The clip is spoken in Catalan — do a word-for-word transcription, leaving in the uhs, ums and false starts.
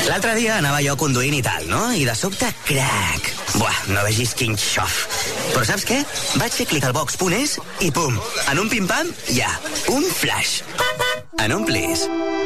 L'altre dia anava jo conduint i tal, no? I de sobte, crac! Buah, no vegis quin xof. Però saps què? Vaig fer clic al box punt es i pum, en un pim-pam, ja, un flash. En un plis.